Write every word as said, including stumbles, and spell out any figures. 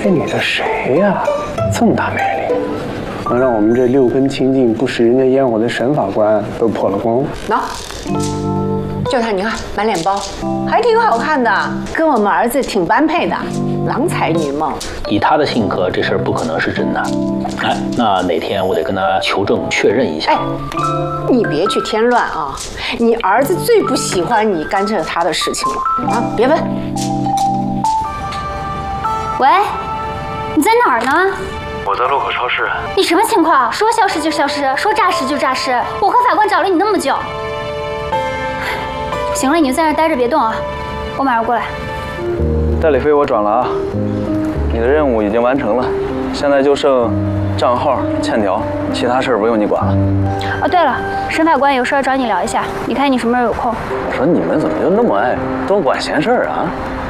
是你的谁呀？这么大魅力，能让我们这六根清净、不食人间烟火的沈法官都破了功。 喏，就他，你看满脸包，还挺好看的，跟我们儿子挺般配的，郎才女貌。 以他的性格，这事儿不可能是真的。哎，那哪天我得跟他求证确认一下。 哎，你别去添乱啊！你儿子最不喜欢你干涉他的事情了啊！别问。 喂，你在哪儿呢？ 我在路口超市。 你什么情况？说消失就消失，说诈尸就诈尸。我和法官找了你那么久。行了，你就在那儿待着别动啊，我马上过来。 代理费我转了啊，你的任务已经完成了，现在就剩账号欠条，其他事儿不用你管了。 哦，对了，沈法官有事找你聊一下，你看你什么时候有空？ 我说你们怎么就那么爱多管闲事儿啊？